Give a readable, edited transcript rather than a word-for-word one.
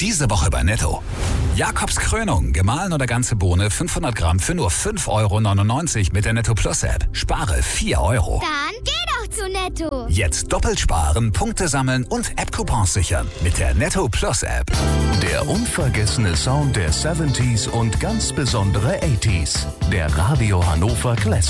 Diese Woche bei Netto. Jakobs Krönung, gemahlen oder ganze Bohne, 500 Gramm für nur 5,99 € mit der Netto Plus App. Spare 4 €. Dann geh doch zu Netto. Jetzt doppelt sparen, Punkte sammeln und App-Coupons sichern mit der Netto Plus App. Der unvergessene Sound der 70s und ganz besondere 80s. Der Radio Hannover Classic.